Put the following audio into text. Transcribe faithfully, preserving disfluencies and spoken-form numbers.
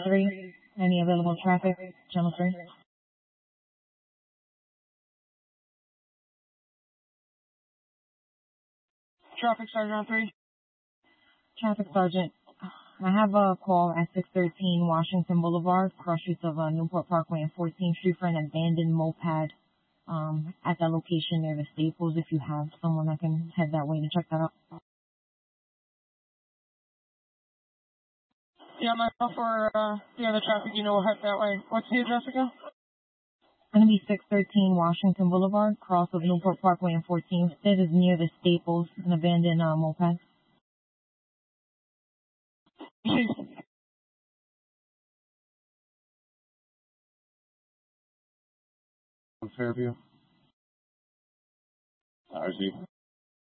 three. Any available traffic? Channel three. Traffic Sergeant on three. Traffic Sergeant. I have a call at six thirteen Washington Boulevard, cross streets of uh, Newport Parkway and fourteenth Street for an abandoned moped um, at that location near the Staples. If you have someone that can head that way to check that out. Yeah, myself or uh, the other traffic, you know, will head that way. What's the address again? It's going to be six thirteen Washington Boulevard, cross of Newport Parkway and fourteenth. It is near the Staples, an abandoned uh, moped. Fairview. R Z.